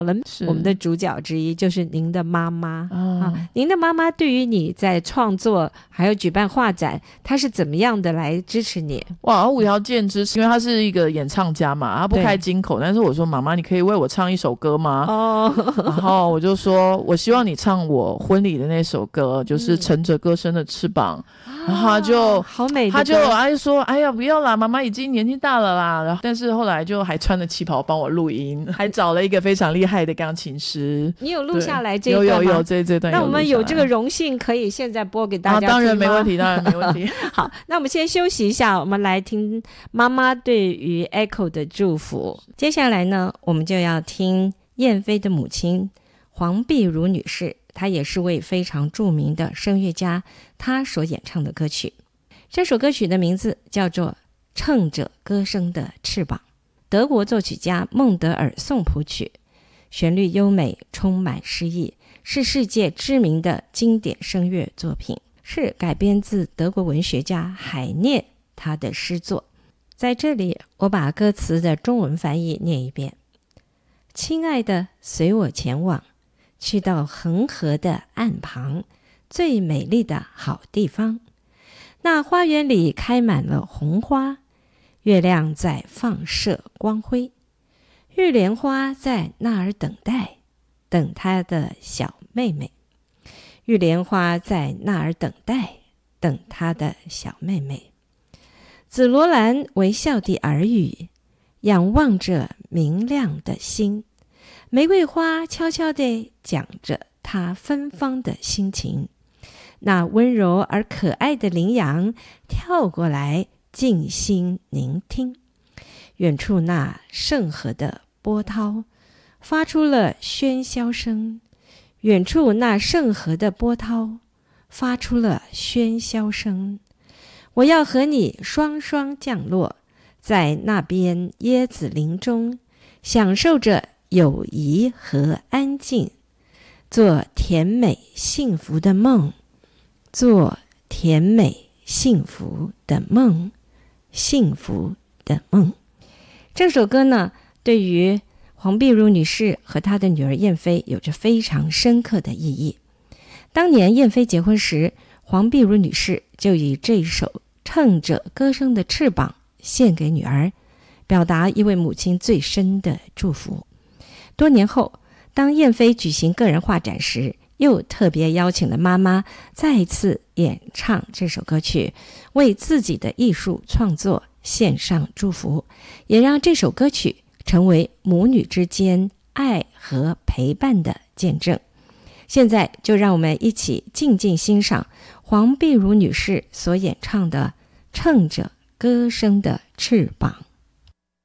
我们的主角之一就是您的妈妈您的妈妈对于你在创作还有举办画展，她是怎么样的来支持你？ 哇，无条件支持，因为她是一个演唱家嘛，她不开金口，但是我说妈妈你可以为我唱一首歌吗？然后我就说我希望你唱我婚礼的那首歌，就是乘着歌声的翅膀。然后他就好美的歌， 他就说哎呀不要啦，妈妈已经年纪大了啦。然后但是后来就还穿着旗袍帮我录音，还找了一个非常厉害的钢琴师。 你有录下来这一段吗？ 有这段有。 那我们有这个荣幸可以现在播给大家听吗？ 当然没问题，当然没问题。 好，那我们先休息一下，我们来听妈妈对于 Echo 的祝福。接下来呢，我们就要听燕飞的母亲黄碧如女士，她也是位非常著名的声乐家，她所演唱的歌曲。这首歌曲的名字叫做《乘着歌声的翅膀》，德国作曲家孟德尔颂谱曲，旋律优美，充满诗意，是世界知名的经典声乐作品，是改编自德国文学家海涅他的诗作。在这里，我把歌词的中文翻译念一遍：亲爱的，随我前往，去到恒河的岸旁，最美丽的好地方。那花园里开满了红花，月亮在放射光辉，玉莲花在那儿等待，等她的小妹妹。玉莲花在那儿等待，等她的小妹妹。紫罗兰微笑地耳语，仰望着明亮的星。玫瑰花悄悄地讲着它芬芳的心情。那温柔而可爱的羚羊跳过来，静心聆听。远处那圣河的波涛发出了喧嚣声，远处那圣河的波涛发出了喧嚣声。我要和你双双降落在那边椰子林中，享受着友谊和安静，做甜美幸福的梦，做甜美幸福的梦，幸福的梦。这首歌呢，对于黄碧如女士和她的女儿燕飞有着非常深刻的意义。当年燕飞结婚时，黄碧如女士就以这首乘着歌声的翅膀献给女儿，表达一位母亲最深的祝福。多年后，当燕飞举行个人画展时，又特别邀请了妈妈再次演唱这首歌曲，为自己的艺术创作献上祝福，也让这首歌曲成为母女之间爱和陪伴的见证。现在就让我们一起静静欣赏黄碧如女士所演唱的《乘着歌声的翅膀》。